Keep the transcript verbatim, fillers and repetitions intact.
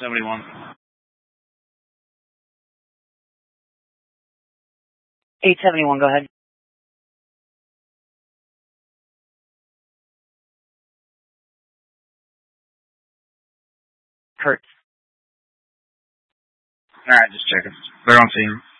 seventy-one. eight seventy-one, go ahead. Kurt. Alright, just checking. They're on scene.